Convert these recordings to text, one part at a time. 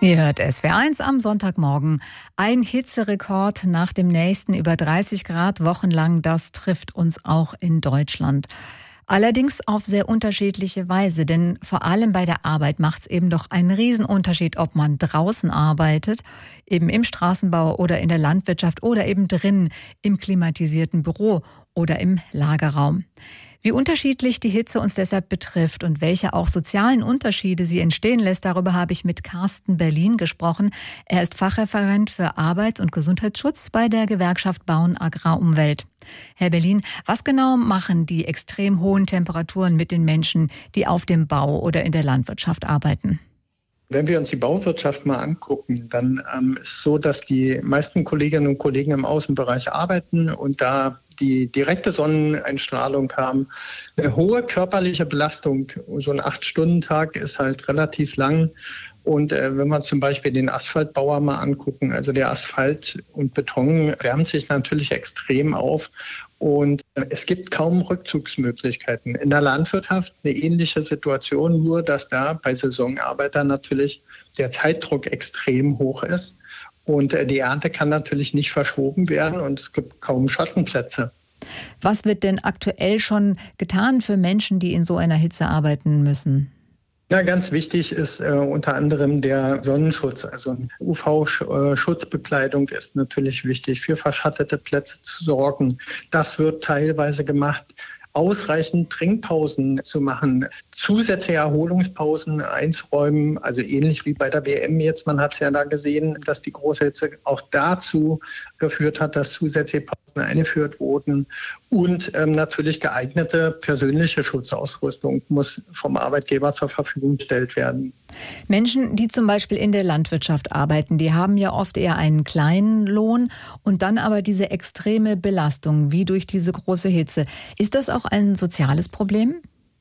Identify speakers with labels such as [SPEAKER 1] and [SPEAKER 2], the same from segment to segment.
[SPEAKER 1] Ihr hört SWR1 am Sonntagmorgen. Ein Hitzerekord nach dem nächsten, über 30 Grad wochenlang, das trifft uns auch in Deutschland. Allerdings auf sehr unterschiedliche Weise, denn vor allem bei der Arbeit macht es eben doch einen Riesenunterschied, ob man draußen arbeitet, eben im Straßenbau oder in der Landwirtschaft oder eben drin im klimatisierten Büro oder im Lagerraum. Wie unterschiedlich die Hitze uns deshalb betrifft und welche auch sozialen Unterschiede sie entstehen lässt, darüber habe ich mit Carsten Berlin gesprochen. Er ist Fachreferent für Arbeits- und Gesundheitsschutz bei der Gewerkschaft Bauen Agrar Umwelt. Herr Berlin, was genau machen die extrem hohen Temperaturen mit den Menschen, die auf dem Bau oder in der Landwirtschaft arbeiten?
[SPEAKER 2] Wenn wir uns die Bauwirtschaft mal angucken, dann ist es so, dass die meisten Kolleginnen und Kollegen im Außenbereich arbeiten und da die direkte Sonneneinstrahlung haben. Eine hohe körperliche Belastung, so ein 8-Stunden-Tag ist halt relativ lang. Und wenn wir zum Beispiel den Asphaltbauer mal angucken, also der Asphalt und Beton wärmt sich natürlich extrem auf. Und es gibt kaum Rückzugsmöglichkeiten. In der Landwirtschaft eine ähnliche Situation, nur dass da bei Saisonarbeitern natürlich der Zeitdruck extrem hoch ist. Und die Ernte kann natürlich nicht verschoben werden und es gibt kaum Schattenplätze.
[SPEAKER 1] Was wird denn aktuell schon getan für Menschen, die in so einer Hitze arbeiten müssen?
[SPEAKER 2] Ja, ganz wichtig ist unter anderem der Sonnenschutz. Also UV-Schutzbekleidung ist natürlich wichtig, für verschattete Plätze zu sorgen. Das wird teilweise gemacht. Ausreichend Trinkpausen zu machen, zusätzliche Erholungspausen einzuräumen, also ähnlich wie bei der WM jetzt. Man hat es ja da gesehen, dass die große Hitze auch dazu geführt hat, dass zusätzliche Pausen eingeführt wurden. Und natürlich geeignete persönliche Schutzausrüstung muss vom Arbeitgeber zur Verfügung gestellt werden.
[SPEAKER 1] Menschen, die zum Beispiel in der Landwirtschaft arbeiten, die haben ja oft eher einen kleinen Lohn und dann aber diese extreme Belastung, wie durch diese große Hitze. Ist das auch ein soziales Problem?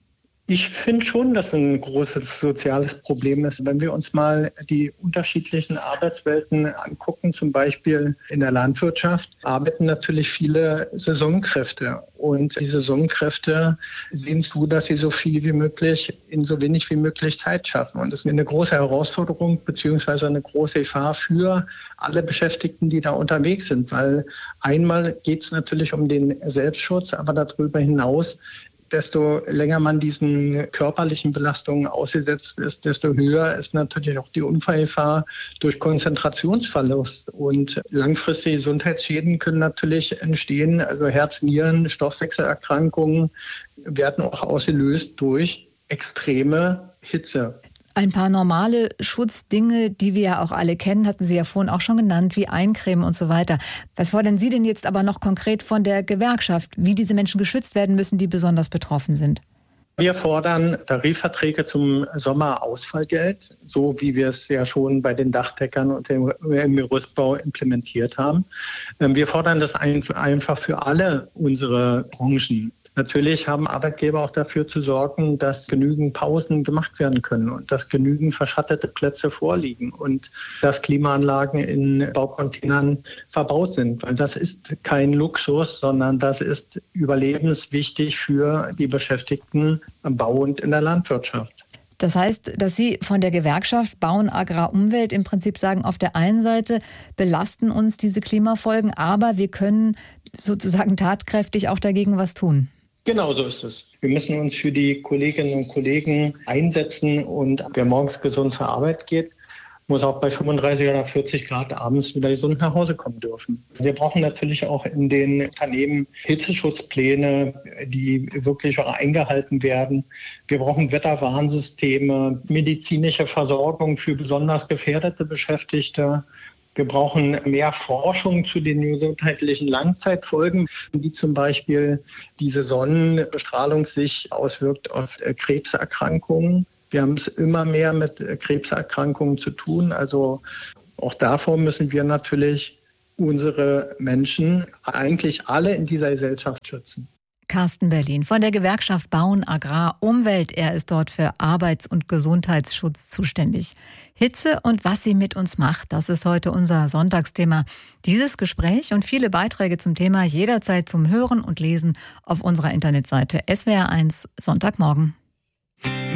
[SPEAKER 2] Ich finde schon, dass ein großes soziales Problem ist. Wenn wir uns mal die unterschiedlichen Arbeitswelten angucken, zum Beispiel in der Landwirtschaft, arbeiten natürlich viele Saisonkräfte. Und die Saisonkräfte sehen zu, dass sie so viel wie möglich in so wenig wie möglich Zeit schaffen. Und das ist eine große Herausforderung beziehungsweise eine große Gefahr für alle Beschäftigten, die da unterwegs sind. Weil einmal geht es natürlich um den Selbstschutz, aber darüber hinaus, desto länger man diesen körperlichen Belastungen ausgesetzt ist, desto höher ist natürlich auch die Unfallgefahr durch Konzentrationsverlust. Und langfristige Gesundheitsschäden können natürlich entstehen. Also Herz-, Nieren-, Stoffwechselerkrankungen werden auch ausgelöst durch extreme Hitze.
[SPEAKER 1] Ein paar normale Schutzdinge, die wir ja auch alle kennen, hatten Sie ja vorhin auch schon genannt, wie Eincremen und so weiter. Was fordern Sie denn jetzt aber noch konkret von der Gewerkschaft, wie diese Menschen geschützt werden müssen, die besonders betroffen sind?
[SPEAKER 2] Wir fordern Tarifverträge zum Sommerausfallgeld, so wie wir es ja schon bei den Dachdeckern und im Gerüstbau implementiert haben. Wir fordern das einfach für alle unsere Branchen. Natürlich haben Arbeitgeber auch dafür zu sorgen, dass genügend Pausen gemacht werden können und dass genügend verschattete Plätze vorliegen und dass Klimaanlagen in Baucontainern verbaut sind. Weil das ist kein Luxus, sondern das ist überlebenswichtig für die Beschäftigten am Bau und in der Landwirtschaft.
[SPEAKER 1] Das heißt, dass Sie von der Gewerkschaft Bauen Agrar Umwelt im Prinzip sagen, auf der einen Seite belasten uns diese Klimafolgen, aber wir können sozusagen tatkräftig auch dagegen was tun.
[SPEAKER 2] Genau so ist es. Wir müssen uns für die Kolleginnen und Kollegen einsetzen und wer morgens gesund zur Arbeit geht, muss auch bei 35 oder 40 Grad abends wieder gesund nach Hause kommen dürfen. Wir brauchen natürlich auch in den Unternehmen Hitzeschutzpläne, die wirklich auch eingehalten werden. Wir brauchen Wetterwarnsysteme, medizinische Versorgung für besonders gefährdete Beschäftigte. Wir brauchen mehr Forschung zu den gesundheitlichen Langzeitfolgen, wie zum Beispiel diese Sonnenbestrahlung sich auswirkt auf Krebserkrankungen. Wir haben es immer mehr mit Krebserkrankungen zu tun. Also auch davor müssen wir natürlich unsere Menschen, eigentlich alle in dieser Gesellschaft, schützen.
[SPEAKER 1] Carsten Berlin von der Gewerkschaft Bauen Agrar Umwelt. Er ist dort für Arbeits- und Gesundheitsschutz zuständig. Hitze und was sie mit uns macht, das ist heute unser Sonntagsthema. Dieses Gespräch und viele Beiträge zum Thema jederzeit zum Hören und Lesen auf unserer Internetseite SWR1 Sonntagmorgen.